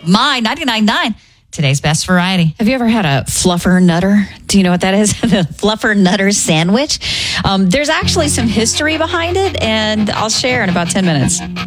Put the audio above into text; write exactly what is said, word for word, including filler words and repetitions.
My ninety-nine point nine. Today's best variety. Have you ever had a fluffer nutter? Do you know what that is? The fluffer nutter sandwich. Um, there's actually some history behind it, and I'll share in about ten minutes.